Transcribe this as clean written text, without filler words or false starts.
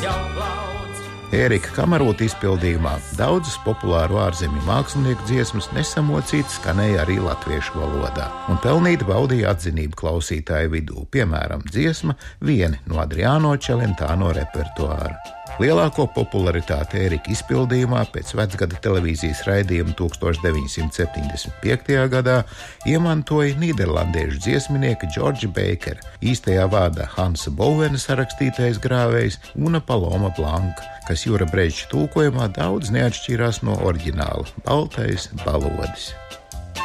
jau plaudz. Ērika Kamarota izpildījumā daudzas populāru ārzemju mākslinieku dziesmas nesamocīti skanēja arī latviešu valodā un pelnīti baudīja atzinību klausītāju vidū, piemēram, dziesma Vieni no Adriano Celentano repertuāra. Lielāko popularitāti Ērika izpildījumā pēc vecgada televīzijas raidījuma 1975. gadā iemantoja nīderlandiešu dziesminieka Džordža Beikera, īstajā vārdā Hansa Bovena sarakstītais grāvējs Una Paloma Blanka, kas Jura Breģča tulkojumā daudz neatšķīrās no oriģināla – Baltais balodis.